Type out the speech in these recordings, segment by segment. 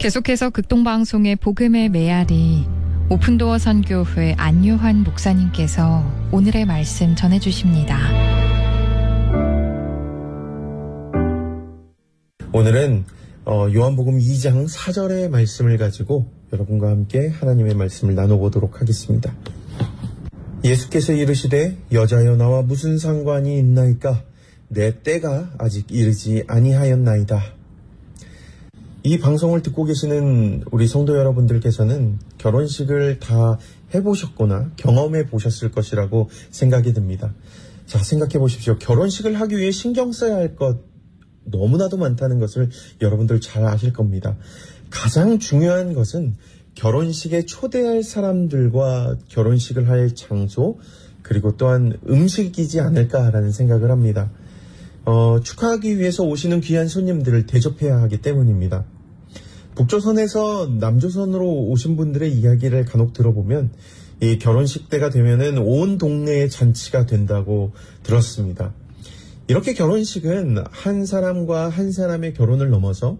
계속해서 극동방송의 복음의 메아리 오픈도어 선교회 안유환 목사님께서 오늘의 말씀 전해주십니다. 오늘은 요한복음 2장 4절의 말씀을 가지고 여러분과 함께 하나님의 말씀을 나눠보도록 하겠습니다. 예수께서 이르시되 여자여 나와 무슨 상관이 있나이까? 내 때가 아직 이르지 아니하였나이다. 이 방송을 듣고 계시는 우리 성도 여러분들께서는 결혼식을 다 해보셨거나 경험해 보셨을 것이라고 생각이 듭니다. 자, 생각해 보십시오. 결혼식을 하기 위해 신경 써야 할 것 너무나도 많다는 것을 여러분들 잘 아실 겁니다. 가장 중요한 것은 결혼식에 초대할 사람들과 결혼식을 할 장소, 그리고 또한 음식이지 않을까라는 생각을 합니다. 축하하기 위해서 오시는 귀한 손님들을 대접해야 하기 때문입니다. 북조선에서 남조선으로 오신 분들의 이야기를 간혹 들어보면 이 결혼식 때가 되면은 온 동네의 잔치가 된다고 들었습니다. 이렇게 결혼식은 한 사람과 한 사람의 결혼을 넘어서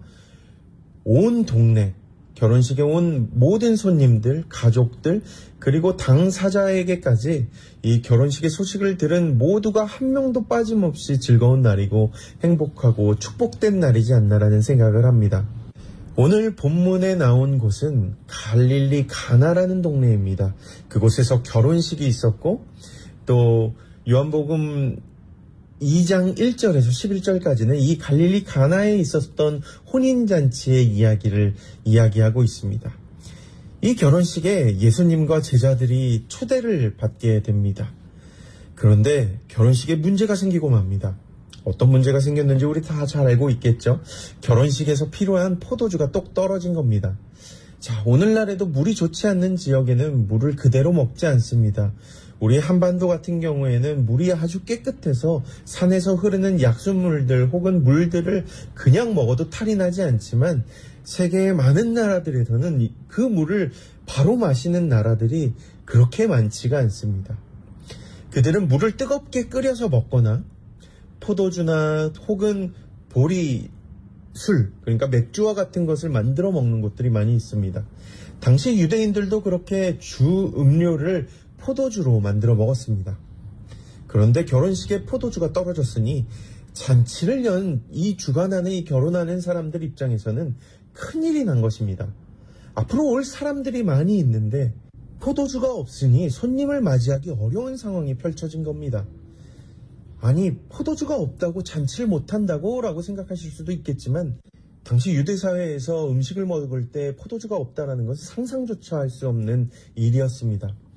온 동네, 결혼식에 온 모든 손님들, 가족들, 그리고 당사자에게까지 이 결혼식의 소식을 들은 모두가 한 명도 빠짐없이 즐거운 날이고 행복하고 축복된 날이지 않나라는 생각을 합니다. 오늘 본문에 나온 곳은 갈릴리 가나라는 동네입니다. 그곳에서 결혼식이 있었고 또 요한복음 2장 1절에서 11절까지는 이 갈릴리 가나에 있었던 혼인잔치의 이야기를 이야기하고 있습니다. 이 결혼식에 예수님과 제자들이 초대를 받게 됩니다. 그런데 결혼식에 문제가 생기고 맙니다. 어떤 문제가 생겼는지 우리 다 잘 알고 있겠죠? 결혼식에서 필요한 포도주가 똑 떨어진 겁니다. 자, 오늘날에도 물이 좋지 않는 지역에는 물을 그대로 먹지 않습니다. 우리 한반도 같은 경우에는 물이 아주 깨끗해서 산에서 흐르는 약수물들 혹은 물들을 그냥 먹어도 탈이 나지 않지만 세계의 많은 나라들에서는 그 물을 바로 마시는 나라들이 그렇게 많지가 않습니다. 그들은 물을 뜨겁게 끓여서 먹거나 포도주나 혹은 보리술, 그러니까 맥주와 같은 것을 만들어 먹는 곳들이 많이 있습니다. 당시 유대인들도 그렇게 주 음료를 포도주로 만들어 먹었습니다. 그런데 결혼식에 포도주가 떨어졌으니 잔치를 연 이 주관하는 이 결혼하는 사람들 입장에서는 큰일이 난 것입니다. 앞으로 올 사람들이 많이 있는데 포도주가 없으니 손님을 맞이하기 어려운 상황이 펼쳐진 겁니다. 아니, 포도주가 없다고 잔치를 못한다고? 라고 생각하실 수도 있겠지만 당시 유대사회에서 음식을 먹을 때 포도주가 없다는 것은 상상조차 할 수 없는 일이었습니다.